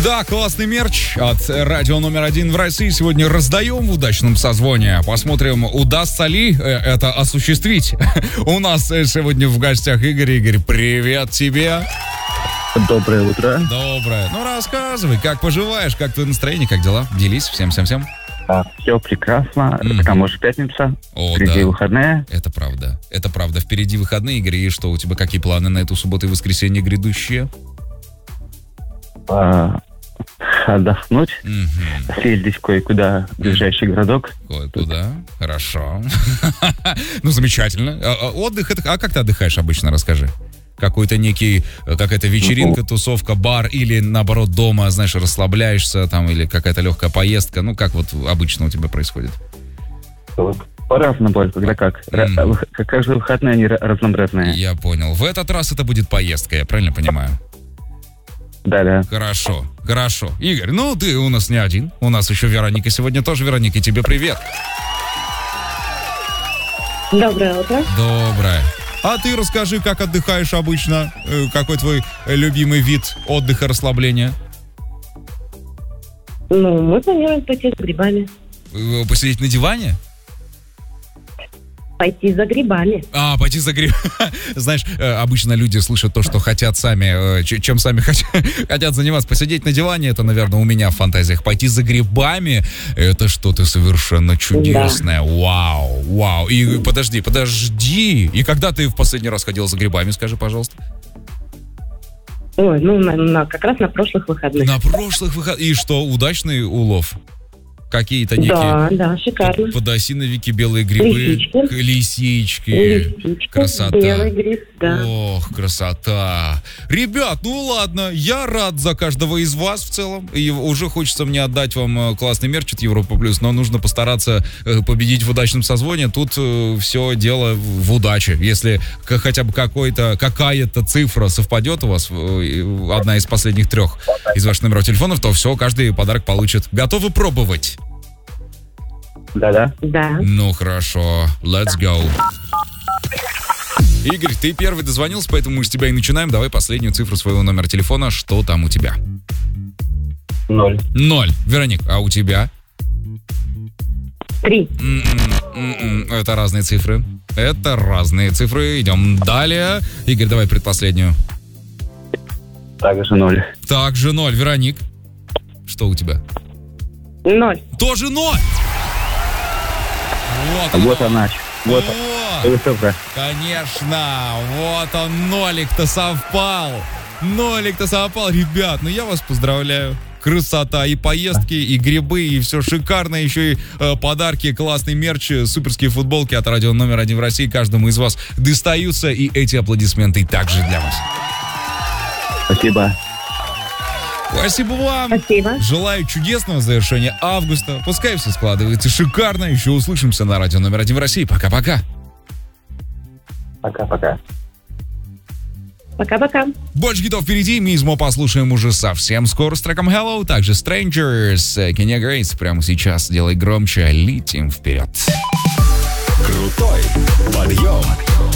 Да, классный мерч от радио номер 1 в России сегодня раздаем в удачном созвоне. Посмотрим, удастся ли это осуществить. У нас сегодня в гостях Игорь. Игорь, привет тебе. Доброе утро. Доброе. Ну, рассказывай, как поживаешь, как твое настроение, как дела? Делись всем. Все прекрасно. Это там уже пятница. О, впереди да. выходные. Это правда. Впереди выходные, Игорь. И что, у тебя какие планы на эту субботу и воскресенье грядущие? Отдохнуть. Съездить кое-куда в ближайший городок. Кое-куда. Хорошо. Ну, замечательно. Отдых, а как ты отдыхаешь обычно, расскажи? Какой-то какая-то вечеринка, тусовка, бар, или наоборот дома, знаешь, расслабляешься там, или какая-то легкая поездка. Ну, как вот обычно у тебя происходит? По-разному, когда как. Каждые выходные они разнообразные. Я понял. В этот раз это будет поездка, я правильно понимаю? Да. Хорошо. Игорь, ну ты у нас не один. У нас еще Вероника сегодня тоже. Вероника, тебе привет. Доброе утро. Доброе. А ты расскажи, как отдыхаешь обычно? Какой твой любимый вид отдыха, расслабления? Ну, мы планируем пойти за грибами. Посидеть на диване? Пойти за грибами. Пойти за грибами. Знаешь, обычно люди слышат то, что хотят сами, чем сами хотят заниматься. Посидеть на диване, это, наверное, у меня в фантазиях. Пойти за грибами, это что-то совершенно чудесное. Да. Вау. И подожди. И когда ты в последний раз ходил за грибами, скажи, пожалуйста? Ой, как раз на прошлых выходных. На прошлых выходных. И что, удачный улов? Какие-то некие... Да, шикарно. Подосиновики, белые грибы, лисички. Красота. Белый гриб, да. Ох, красота. Ребят, ну ладно, я рад за каждого из вас в целом. И уже хочется мне отдать вам классный мерч от Европа Плюс, но нужно постараться победить в удачном созвоне. Тут все дело в удаче. Если хотя бы какая-то цифра совпадет у вас, одна из последних 3 из ваших номеров телефонов, то все, каждый подарок получит. Готовы пробовать? Да. Ну хорошо, let's go. Игорь, ты первый дозвонился, поэтому мы с тебя и начинаем. Давай последнюю цифру своего номера телефона. Что там у тебя? 0. Вероник, а у тебя? 3. Это разные цифры. Идем далее. Игорь, давай предпоследнюю. Также 0. Вероник, что у тебя? 0. Тоже 0. Вот она. Вот цифра. Конечно, вот он, нолик-то совпал. Ребят, я вас поздравляю. Красота, и поездки, и грибы, и все шикарно. Еще и подарки, классный мерч, суперские футболки от радио номер 1 в России. Каждому из вас достаются, и эти аплодисменты также для вас. Спасибо вам. Спасибо. Желаю чудесного завершения августа. Пускай все складывается шикарно. Еще услышимся на радио номер 1 в России. Пока-пока. Пока-пока. Пока-пока. Больше хитов впереди. Мизмо послушаем уже совсем скоро с треком Hello. Также Strangers, Kenya Grace. Прямо сейчас делай громче. Летим вперед. Крутой подъем.